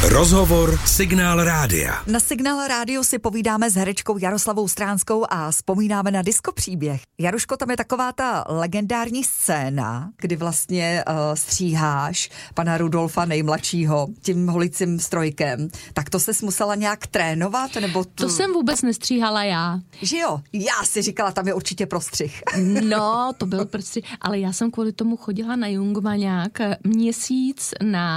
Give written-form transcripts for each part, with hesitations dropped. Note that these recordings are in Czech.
Rozhovor Signál Rádia. Na Signál Rádiu si povídáme s herečkou Jaroslavou Stránskou a vzpomínáme na diskopříběh. Jaruško, tam je taková ta legendární scéna, kdy vlastně stříháš pana Rudolfa nejmladšího tím holicím strojkem. Tak to ses musela nějak trénovat? Nebo To jsem vůbec nestříhala já. Že jo? Já si říkala, tam je určitě prostřih. No, to byl prostřih. Ale já jsem kvůli tomu chodila na Jungmaňák měsíc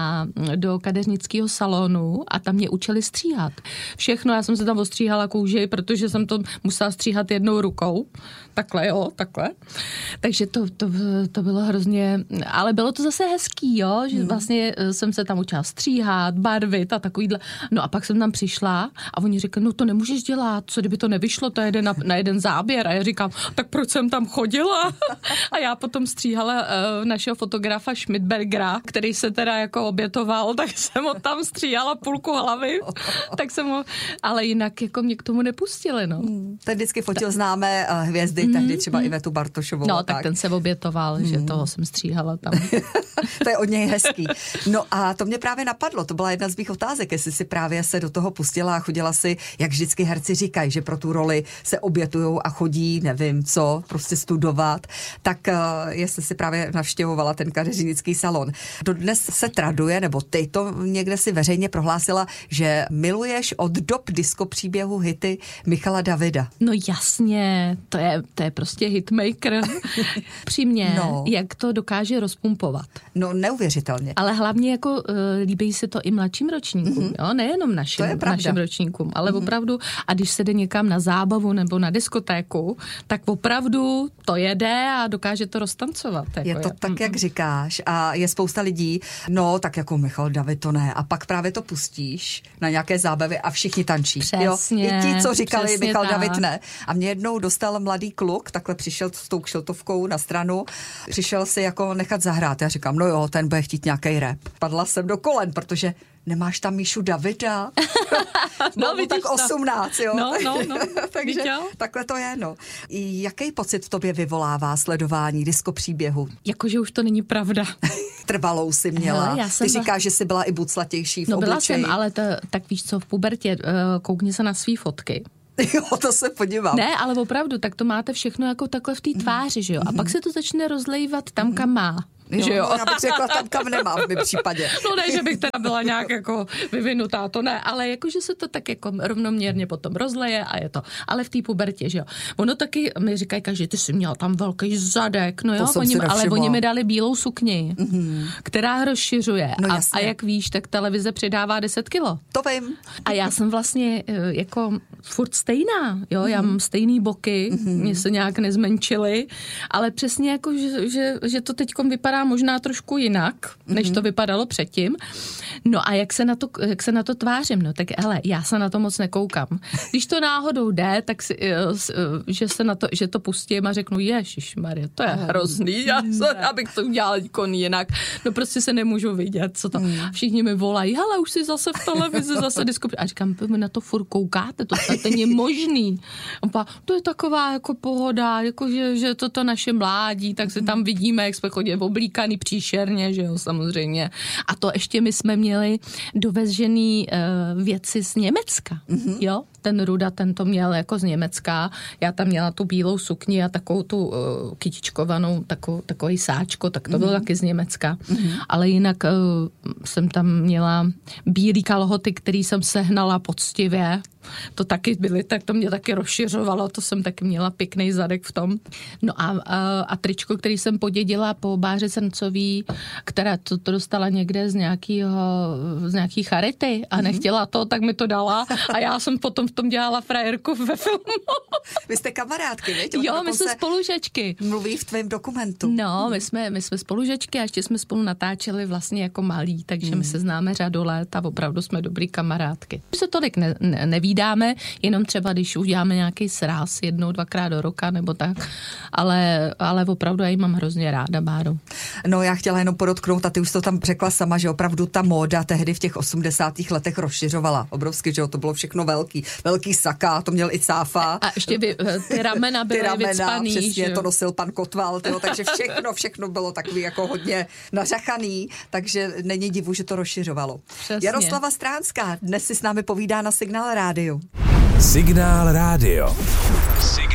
do kadeřnického salonu a tam mě učili stříhat. Všechno, já jsem se tam ostříhala kůži, protože jsem to musela stříhat jednou rukou. Takhle. Takže to bylo hrozně, ale bylo to zase hezký, jo, že vlastně jsem se tam učila stříhat, barvit a takovýhle. No a pak jsem tam přišla a oni řekli, no to nemůžeš dělat, co kdyby to nevyšlo, to jede na jeden záběr. A já říkám, tak proč jsem tam chodila? A já potom stříhala našeho fotografa Schmidbergera, který se teda jako obětoval, tak jsem ho tam stříhala půlku hlavy. Tak jsem ho, ale jinak jako mě k tomu nepustili, no. Ten vždycky fotil známé hvězdy, tehdy třeba Ivetu Bartošovou. No, tak ten se obětoval, že toho jsem stříhala tam. To je od něj hezký. No a to mě právě napadlo, to byla jedna z mých otázek, jestli si právě se do toho pustila a chodila si, jak vždycky herci říkají, že pro tu roli se obětujou a chodí, nevím co, prostě studovat, tak jestli si právě navštěvovala ten kadeřnický salon. Dodnes se traduje, nebo ty to někde si veřejně prohlásila, že miluješ od dob diskopříběhu hity Michala Davida. No jasně, to je prostě hitmaker. Přímě, jak to dokáže rozpumpovat. No neuvěřitelně. Ale hlavně jako líbí se to i mladším ročníkům, jo? Nejenom našim ročníkům, ale opravdu, a když se jde někam na zábavu nebo na diskotéku, tak opravdu to jede a dokáže to roztancovat. Jako je to tak, jak říkáš, a je spousta lidí, no tak jako Michal David to ne, a pak právě to pustíš na nějaké zábavy a všichni tančí. Přesně, jo? I ti, co říkali Michal tak. David ne. A mě jednou dostal mladý kluk, takhle přišel s tou kšiltovkou na stranu, přišel si jako nechat zahrát. Já říkám, no jo, ten bude chtít nějaký rap. Padla jsem do kolen, protože nemáš tam Míšu Davida? No, vidíš tak 18, jo? No. Takže takhle to je, no. Jaký pocit v tobě vyvolává sledování diskopříběhu? Jakože už to není pravda. Trvalou si měla. Ty říkáš, že jsi byla i buclatější v obličeji. Byla jsem, ale tak víš co, v pubertě koukni se na svý fotky. Jo, to se podívám. Ne, ale opravdu, tak to máte všechno jako takhle v té tváři, že jo? A pak se to začne rozlejvat tam, kam má. Že jo? Já bych řekla tam, kam nemá v mém případě. No ne, že bych teda byla nějak jako vyvinutá, to ne, ale jakože se to tak jako rovnoměrně potom rozleje a je to. Ale v té pubertě, že jo. Ono taky, mi říkají každý, ty jsi měla tam velký zadek, no jo, ale oni mi dali bílou sukni, která rozšiřuje. No, a jak víš, tak televize přidává 10 kilo. To vím. A já jsem vlastně jako furt stejná, jo, já mám stejný boky, mě se nějak nezmenšily, ale přesně jako, že to teďkom vypadá možná trošku jinak, než to vypadalo předtím. No a jak se na to tvářím? No tak hele, já se na to moc nekoukám. Když to náhodou jde, tak že to pustím a řeknu, ježišmarja, to je hrozný, abych to udělala jinak. No prostě se nemůžu vidět, co to. Všichni mi volají, hele, už jsi zase v televizi, zase disko. A říkám, vy na to furt koukáte, to není možný. A to je taková jako pohoda, jako že to naše mládí, tak se tam vidíme, jak jsme chodili oblíkaný příšerně, že jo, samozřejmě. A to ještě my jsme měli dovežený věci z Německa, jo. Ten Ruda, ten to měl jako z Německa. Já tam měla tu bílou sukni a takovou tu kytičkovanou, takový sáčko, tak to bylo taky z Německa. Ale jinak jsem tam měla bílý kalhoty, který jsem sehnala poctivě. To taky byly, tak to mě taky rozšiřovalo, to jsem taky měla pěkný zadek v tom. No a tričko, který jsem podědila po Báře Srncový, která to dostala někde z nějaký charity a nechtěla to, tak mi to dala a já jsem potom v tom dělala frajerku ve filmu. Vy jste kamarádky, viď? Jo, my jsme spolužečky. Mluví v tvém dokumentu. No, my jsme spolužečky a ještě jsme spolu natáčeli vlastně jako malí, takže my se známe řadu let a opravdu jsme dobrý kamarádky. My se tolik nevídáme, jenom třeba, když uděláme nějaký sraz 1-2krát do roka nebo tak, ale opravdu já ji mám hrozně ráda, Báro. No, já chtěla jenom podotknout, a ty už to tam řekla sama, že opravdu ta móda tehdy v těch 80. letech rozšiřovala obrovsky, že to bylo všechno velký. velký saka, to měl i Cáfa. A ještě ty ramena byly vycpaný. Přesně, to nosil pan Kotval, takže všechno bylo takový jako hodně nařachaný, takže není divu, že to rozšiřovalo. Přesně. Jaroslava Stránská dnes si s námi povídá na Signál rádiu. Signál rádio.